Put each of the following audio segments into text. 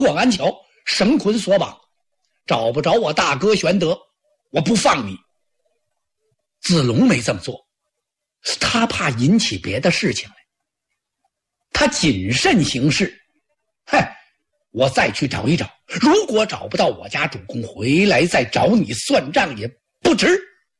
过安桥，绳捆索绑，找不着我大哥玄德，我不放你。子龙没这么做，他怕引起别的事情来，他谨慎行事。我再去找一找，如果找不到我家主公，回来再找你算账也不迟。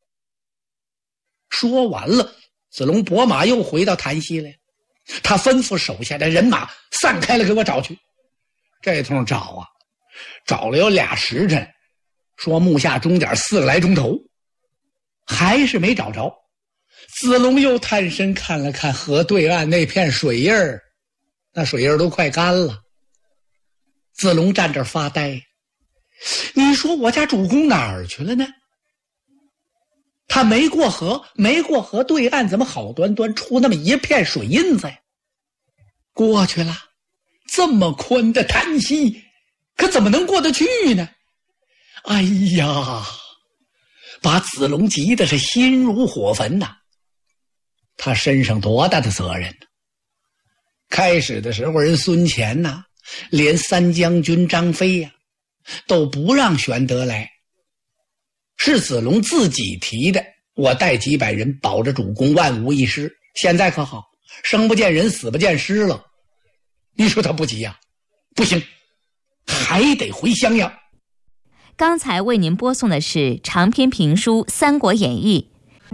说完了，子龙拨马又回到潭溪来，他吩咐手下的人马散开了，给我找去。这通找啊，找了有2时辰，说木下钟点4个来钟头，还是没找着。子龙又探身看了看河对岸那片水印儿，那水印儿都快干了。子龙站这儿发呆，你说我家主公哪儿去了呢？他没过河对岸怎么好端端出那么一片水印子呀？过去了，这么宽的潭溪，可怎么能过得去呢？哎呀，把子龙急的是心如火焚呐！他身上多大的责任呢？开始的时候人孙乾呐，连3将军张飞呀，都不让玄德来，是子龙自己提的，我带几百人保着主公万无一失。现在可好，生不见人死不见尸了，你说他不急呀？不行，还得回襄阳。 刚才为您播送的是长篇评书《三国演义》，